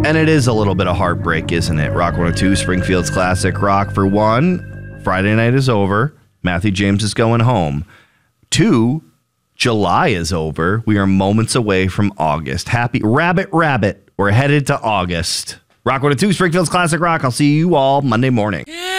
And it is a little bit of heartbreak, isn't it? Rock 102, Springfield's Classic Rock. For one, Friday night is over. Matthew James is going home. 2, July is over. We are moments away from August. Happy rabbit. We're headed to August. Rock 102, Springfield's Classic Rock. I'll see you all Monday morning.